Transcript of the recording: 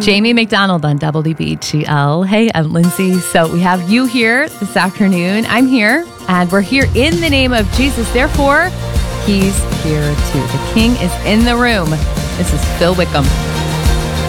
Jamie McDonald on WBGL. Hey, I'm Lindsay. So we have you here this afternoon. I'm here, and we're here in the name of Jesus. Therefore, he's here too. The King is in the room. This is Phil Wickham.